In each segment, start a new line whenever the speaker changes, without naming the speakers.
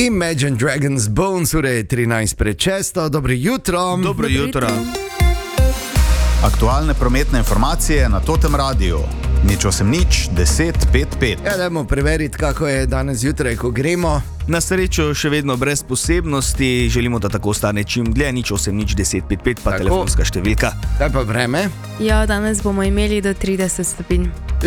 Imagine Dragons Bones, ure je 13 pred 6. Dobro jutro.
Dobro jutro. Aktualne prometne informacije na Totem Radiu. 081-10-5-5.
Ja, dajmo preveriti, kako je danes zjutraj, ko gremo.
Na srečo še vedno brez posebnosti, želimo, da tako ostane čim dlje, 081-10-5-5, pa
Tako.
telefonska številka.
Kaj pa vreme?
Ja, danes bomo imeli do 30 stopinj.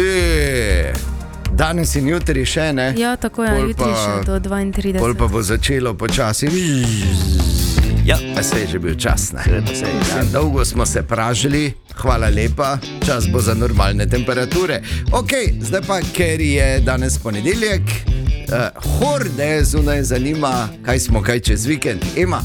Danes in jutri še ne.
Ja, tako je,
Pol
jutri
pa-
še do 32.
Pol pa bo začelo počasi.
Ja,
Se je že bil čas, ne?
se je.
Ja, dolgo smo se pražili, hvala lepa, čas bo za normalne temperature. Ok, zdaj pa, ker je danes ponedeljek, horde zunaj zanima, kaj smo kaj čez vikend. Ema?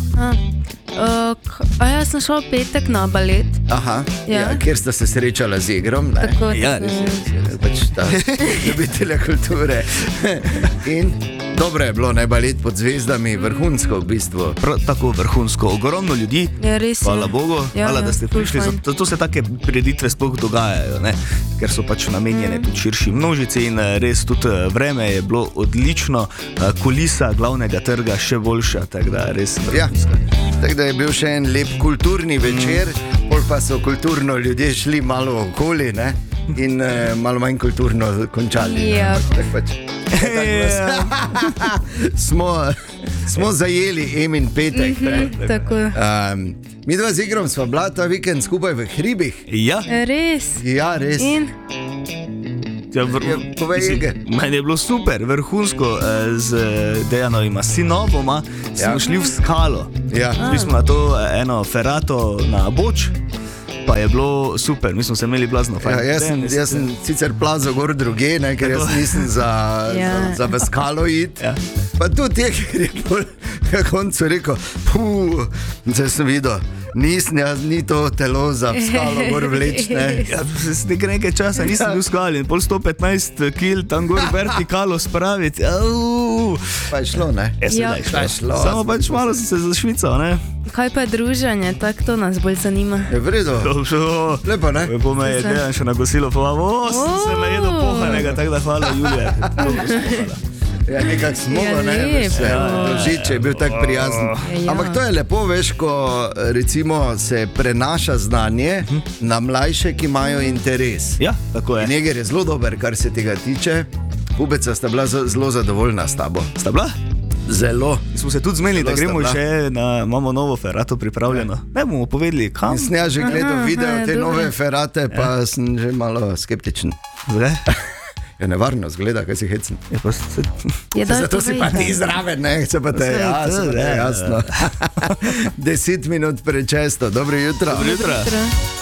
Jaz sem šel petek na balet.
Aha, ja.
Ja.
Kjer sta se srečala z Igrom, ne?
Tako,
Ja,
tako.
res
Pač ta ljubitelja kulture. In dobro je bilo, ne, balet pod zvezdami, vrhunsko v bistvu.
Prav tako vrhunsko, ogromno ljudi,
Ja, res je.
hvala Bogu,
Ja,
hvala,
ja,
da ste
ful
prišli,
fajn.
zato se take prireditve sploh dogajajo, ne? Ker so pač namenjene tudi širši množici in res tudi vreme je bilo odlično, kulisa glavnega trga še boljša, tako da res
Ja.
vrhunska.
Tako da je bil še en lep kulturni večer, pol pa so kulturno ljudje šli malo okoli, ne? In malo manj kulturno končali.
Ja.
Tako pač. Smo zajeli Emin petek. Ne?
Tako.
Mi dva z Igrom sva bila ta vikend skupaj v hribih.
Ja,
Res.
Ja, res.
In
ja,
Ja, povej, Ige.
meni je bilo super, vrhunsko, z Dejanovima sinovoma smo
Ja.
šli v skalo.
Ja.
Šli smo na to eno ferato na Boč, pa je bilo super, mi smo se imeli blazno fajn.
Ja, jaz sem sicer plazal gor druge, ne, ker jaz nisem
Ja.
za v skalo iti.
Ja.
Pa tudi je, ker je pol na koncu rekel, zdaj sem videl, ni to telo za v skalo gor vleč. Ne.
Ja, nekaj časa nisem bil v skali in pol 115 kg tam gor vertikalo spraviti. Au.
Pa je šlo, ne?
Ja.
Pa je šlo.
Samo pač malo sem se zašvical, ne?
kaj pa je druženje, tako to nas bolj zanima.
Je v redu. Lepo, ne?
Po me je Dejan še na gosilo povabo, sem se najedel pohanega, tako da hvala Julija.
Ja, nekako smo,
Ja,
ne?
lepo.
Dožič je bil tak prijazen.
Ja.
Ampak to je lepo, veš, ko recimo se prenaša znanje na mlajše, ki imajo interes.
Ja, tako je.
Neger je zelo dober, kar se tega tiče. Bubeca sta bila zelo zadovoljna s tabo.
Sta bila?
Zelo.
Smo se tudi zmenili, da
Zelo sta
gremo
bila.
še na, imamo novo ferato pripravljeno. Ne bomo povedali, kam.
Sem jaz že gledal video te
dobro.
nove ferate, pa sem že malo skeptičen.
Zdaj?
Je nevarno zgleda, kaj si hecen.
Je pa se...
Je, daj,
Zato si pa
povej.
ti zraven, ne, se pa te
Saj,
jasno,
to,
ne,
ja.
jasno. 10 minut pred 6. Dobro jutro.
Dobro jutro.
Jutro.